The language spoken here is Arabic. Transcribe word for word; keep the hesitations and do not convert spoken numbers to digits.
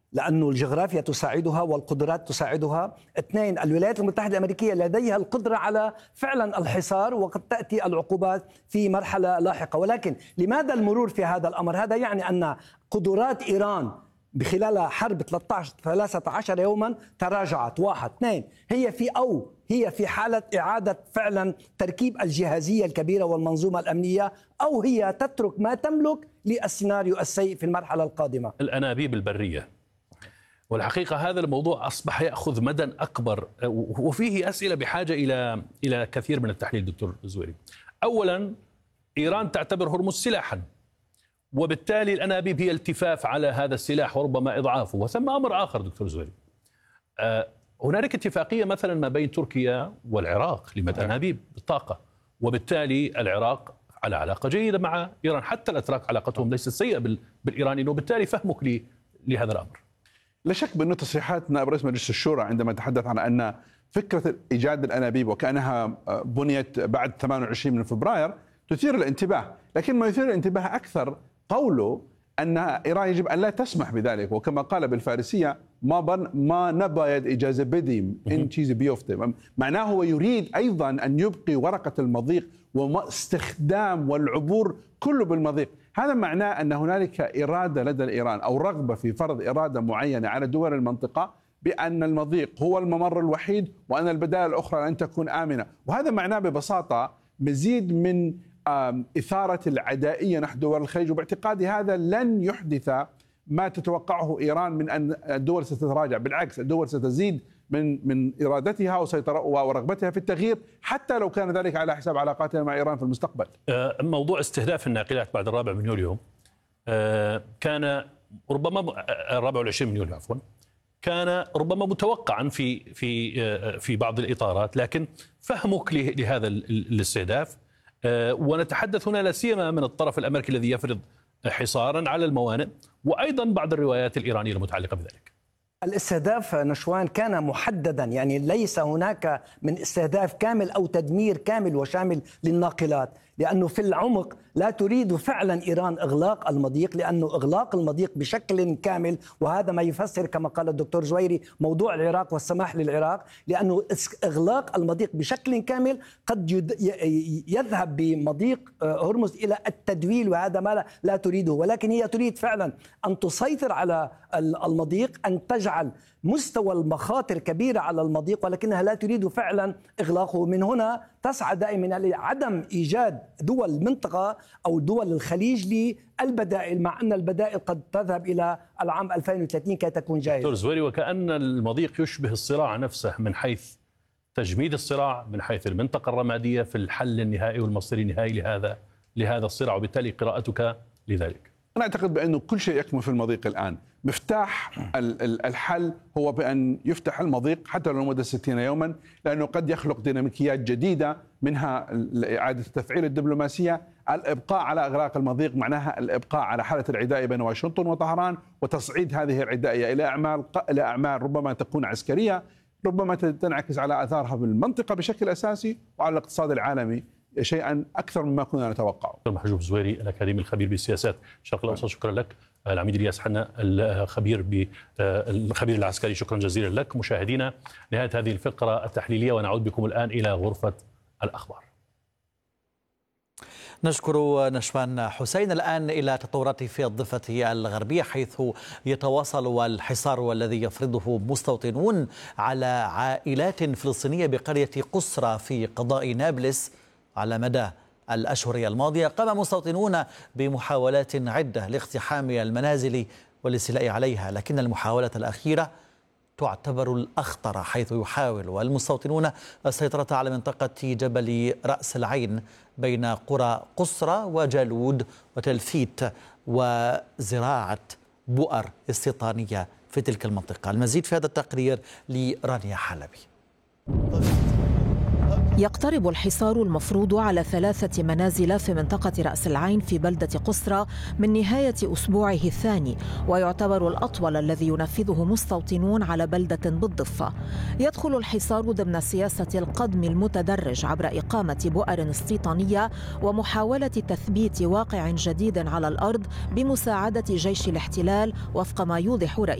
لأنه الجغرافيا تساعدها والقدرات تساعدها. اثنين، الولايات المتحدة الأمريكية لديها القدرة على فعلا الحصار، وقد تأتي العقوبات في مرحلة لاحقة. ولكن لماذا المرور في هذا الأمر؟ هذا يعني أن قدرات إيران بخلال حرب ثلاثة عشر يوما تراجعت. واحد. اثنين، هي في أو هي في حالة إعادة فعلا تركيب الجهازية الكبيرة والمنظومة الأمنية، أو هي تترك ما تملك للسيناريو السيء في المرحلة القادمة. الأنابيب البرية، والحقيقة هذا الموضوع أصبح يأخذ مدى أكبر، وفيه أسئلة بحاجة إلى إلى كثير من التحليل دكتور زويري. أولا، إيران تعتبر هرمز سلاحا، وبالتالي الأنابيب هي التفاف على هذا السلاح وربما إضعافه. وثم أمر آخر دكتور زويري، أه هنالك اتفاقية مثلا ما بين تركيا والعراق لمد أنابيب بالطاقة، وبالتالي العراق على علاقة جيدة مع إيران، حتى الأتراك علاقتهم ليست سيئة بالإيرانيين، وبالتالي فهمك لي لهذا الأمر. لا شك بأن تصريحات نائب رئيس مجلس الشورى عندما تحدث عن أن فكرة إيجاد الأنابيب وكأنها بنيت بعد ثمانية وعشرين من فبراير تثير الانتباه، لكن ما يثير الانتباه أكثر قوله أن إيران يجب أن لا تسمح بذلك، وكما قال بالفارسية ما بن ما نبايد إجازة بديم إن تشيز بيوفتم، معناه هو يريد أيضا أن يبقي ورقة المضيق واستخدام والعبور كله بالمضيق. هذا معناه أن هنالك إرادة لدى الإيران أو رغبة في فرض إرادة معينة على دول المنطقة بأن المضيق هو الممر الوحيد، وأن البدائل الأخرى لن تكون آمنة. وهذا معناه ببساطة مزيد من إثارة العدائية نحو دول الخليج، وباعتقادي هذا لن يحدث ما تتوقعه إيران من أن الدول ستتراجع. بالعكس، الدول ستزيد من من إرادتها ورغبتها في التغيير، حتى لو كان ذلك على حساب علاقاتها مع إيران في المستقبل. موضوع استهداف الناقلات بعد الرابع من يوليو كان ربما الرابع والعشرين من يوليو عفوا كان ربما متوقعا في في في بعض الإطارات، لكن فهمك لهذا الاستهداف، ونتحدث هنا لا سيما من الطرف الأمريكي الذي يفرض حصارا على الموانئ، وأيضا بعض الروايات الإيرانية المتعلقة بذلك. الاستهداف نشوان كان محددا، يعني ليس هناك من استهداف كامل أو تدمير كامل وشامل للناقلات، لأنه في العمق لا تريد فعلا إيران إغلاق المضيق، لأنه إغلاق المضيق بشكل كامل، وهذا ما يفسر كما قال الدكتور زويري موضوع العراق والسماح للعراق، لأنه إغلاق المضيق بشكل كامل قد يذهب بمضيق هرمز إلى التدويل، وهذا ما لا تريده. ولكن هي تريد فعلا أن تسيطر على المضيق، أن تجعل مستوى المخاطر كبيرة على المضيق، ولكنها لا تريد فعلا إغلاقه. من هنا تسعى دائما لعدم إيجاد دول المنطقة أو دول الخليج للبدائل، مع أن البدائل قد تذهب إلى العام ألفين وثلاثين كي تكون جاهزة. دكتور زويري، وكأن المضيق يشبه الصراع نفسه من حيث تجميد الصراع، من حيث المنطقة الرمادية في الحل النهائي والمصير النهائي لهذا لهذا الصراع، وبالتالي قراءتك لذلك. أنا أعتقد بأنه كل شيء يكمن في المضيق الآن. مفتاح الحل هو بأن يفتح المضيق حتى لو لمدة ستين يوما، لأنه قد يخلق ديناميكيات جديدة، منها إعادة التفعيل الدبلوماسية. الإبقاء على إغلاق المضيق معناها الإبقاء على حالة العداء بين واشنطن وطهران، وتصعيد هذه العدائية إلى أعمال إلى أعمال ربما تكون عسكرية، ربما تنعكس على آثارها بالمنطقة بشكل أساسي وعلى الاقتصاد العالمي شيئا أكثر مما كنا نتوقعه. دكتور محجوب زويري الأكاديمي الخبير بالسياسات الشرق الأوسط، شكرا لك. العميد الياس حنا الخبير بالخبير العسكري، شكرا جزيلا لك. مشاهدينا، نهاية هذه الفقرة التحليلية، ونعود بكم الآن إلى غرفة الأخبار. نشكر نشوان حسين. الآن إلى تطورات في الضفة الغربية، حيث يتواصل الحصار الذي يفرضه مستوطنون على عائلات فلسطينية بقرية قسرى في قضاء نابلس. على مدى الأشهر الماضية قام مستوطنون بمحاولات عدة لاقتحام المنازل والاستيلاء عليها، لكن المحاولة الأخيرة تعتبر الأخطر، حيث يحاول المستوطنون السيطرة على منطقة جبل رأس العين بين قرى قسرى وجالود وتلفيت وزراعة بؤر استيطانية في تلك المنطقة. المزيد في هذا التقرير لرانيا حلبي. يقترب الحصار المفروض على ثلاثة منازل في منطقة رأس العين في بلدة قسرى من نهاية أسبوعه الثاني، ويعتبر الأطول الذي ينفذه مستوطنون على بلدة بالضفة. يدخل الحصار ضمن سياسة القضم المتدرج عبر إقامة بؤر استيطانية ومحاولة تثبيت واقع جديد على الأرض بمساعدة جيش الاحتلال، وفق ما يوضح رئيس